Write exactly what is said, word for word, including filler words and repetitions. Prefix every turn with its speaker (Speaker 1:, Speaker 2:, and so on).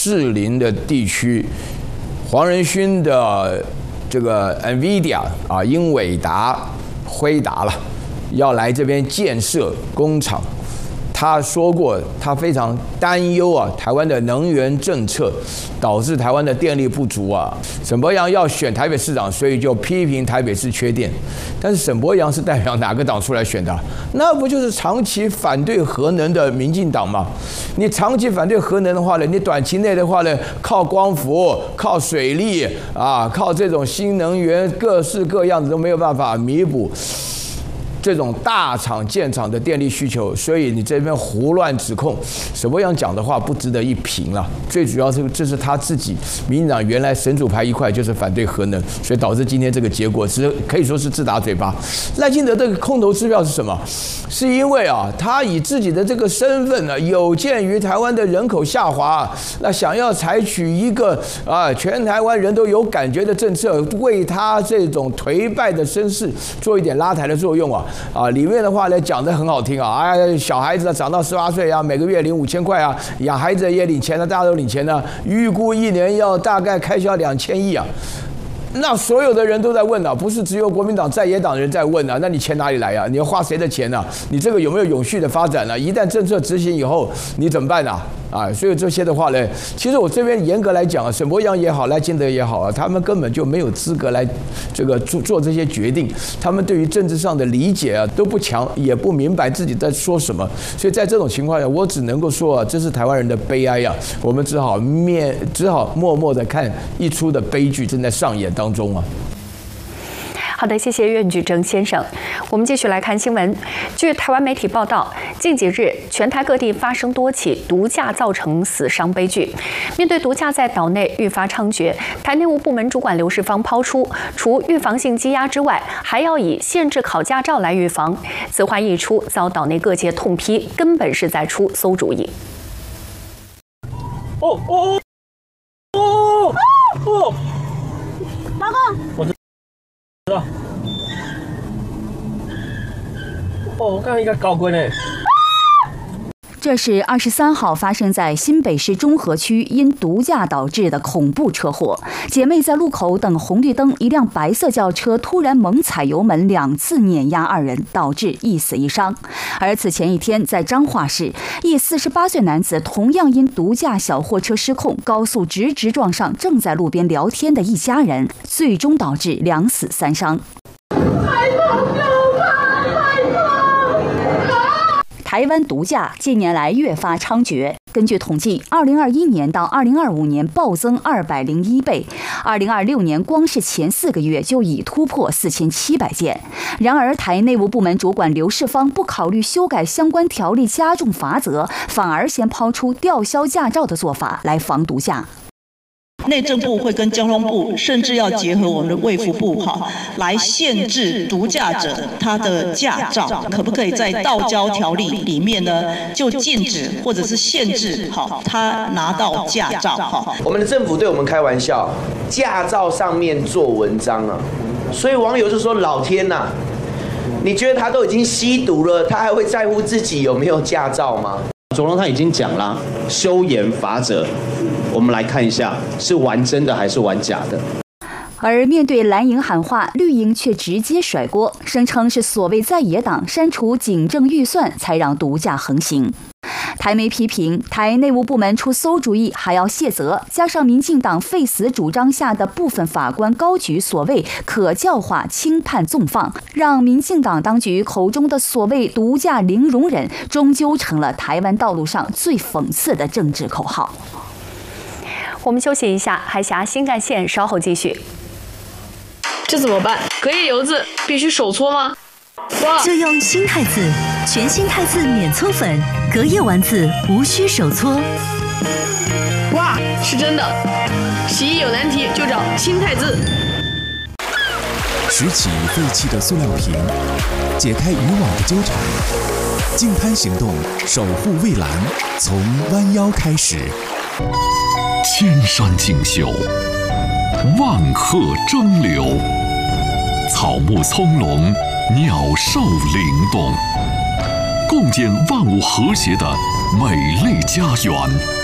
Speaker 1: 士林的地区，黄仁勋的这个 NVIDIA 啊，英伟达、辉达了，要来这边建设工厂。他说过，他非常担忧啊，台湾的能源政策导致台湾的电力不足啊。沈伯洋要选台北市长，所以就批评台北市缺电。但是沈伯洋是代表哪个党出来选的？那不就是长期反对核能的民进党吗？你长期反对核能的话呢，你短期内的话呢，靠光伏、靠水力啊，靠这种新能源，各式各样子都没有办法弥补这种大厂建厂的电力需求，所以你这边胡乱指控，沈伯洋讲的话不值得一评了。最主要是这是他自己，民进党原来神主牌一块就是反对核能，所以导致今天这个结果，只可以说是自打嘴巴。赖清德这个空头支票是什么？是因为啊，他以自己的这个身份呢，有鉴于台湾的人口下滑，那想要采取一个啊全台湾人都有感觉的政策，为他这种颓败的身世做一点拉抬的作用啊。啊，里面的话呢讲得很好听啊，哎，小孩子长到十八岁啊，每个月领五千块啊，养孩子也领钱的，大家都领钱的，预估一年要大概开销两千亿啊。那所有的人都在问啊，不是只有国民党在野党人在问啊，那你钱哪里来啊？你要花谁的钱啊？你这个有没有永续的发展啊？一旦政策执行以后，你怎么办啊？啊，所以这些的话呢，其实我这边严格来讲啊，沈伯洋也好，赖清德也好啊，他们根本就没有资格来这个做做这些决定，他们对于政治上的理解啊都不强，也不明白自己在说什么，所以在这种情况下，我只能够说啊，这是台湾人的悲哀啊，我们只好面只好默默的看一出的悲剧正在上演当中啊。
Speaker 2: 好的，谢谢苑举征先生。我们继续来看新闻。据台湾媒体报道，近几日全台各地发生多起毒驾造成死伤悲剧。面对毒驾在岛内愈发猖獗，台内务部门主管刘世芳抛出，除预防性羁押之外，还要以限制考驾照来预防。此话一出，遭岛内各界痛批，根本是在出馊主意。
Speaker 3: 哦哦哦哦！
Speaker 4: 老公，
Speaker 3: 我知道。哦，我刚刚应该搞过呢。
Speaker 4: 这是二十三号发生在新北市中和区因毒驾导致的恐怖车祸。姐妹在路口等红绿灯，一辆白色轿车突然猛踩油门，两次碾压二人，导致一死一伤。而此前一天，在彰化市，一四十八岁男子同样因毒驾小货车失控，高速直直撞上正在路边聊天的一家人，最终导致两死三伤。台湾毒驾近年来越发猖獗。根据统计，二零二一年到二零二五年暴增二百零一倍，二零二六年光是前四个月就已突破四千七百件。然而，台内务部门主管刘世芳不考虑修改相关条例加重罚则，反而先抛出吊销驾照的做法来防毒驾。
Speaker 5: 内政部会跟交通部，甚至要结合我们的卫福部哈，来限制毒驾者他的驾照，可不可以在道交条例里面呢，就禁止或者是限制好他拿到驾照哈？
Speaker 6: 我们的政府对我们开玩笑，驾照上面做文章啊，所以网友就说：老天呐，你觉得他都已经吸毒了，他还会在乎自己有没有驾照吗？
Speaker 7: 总统他已经讲了，修严罚则。我们来看一下，是玩真的还是玩假的？
Speaker 4: 而面对蓝营喊话，绿营却直接甩锅，声称是所谓在野党删除警政预算，才让毒驾横行。台媒批评台内务部门出馊主意，还要卸责，加上民进党废死主张下的部分法官高举所谓可教化轻判纵放，让民进党当局口中的所谓毒驾零容忍，终究成了台湾道路上最讽刺的政治口号。
Speaker 2: 我们休息一下，海峡新干线稍后继续。
Speaker 8: 这怎么办？隔夜油渍必须手搓吗？
Speaker 9: 就用新汰渍，全新汰渍免搓粉，隔夜丸子无需手搓。
Speaker 8: 哇，是真的！洗衣有难题就找新汰渍。
Speaker 10: 拾起废弃的塑料瓶，解开渔网的纠缠。净滩行动，守护蔚蓝，从弯腰开始。
Speaker 11: 千山竞秀，万壑争流，草木葱茏，鸟兽灵动，共建万物和谐的美丽家园。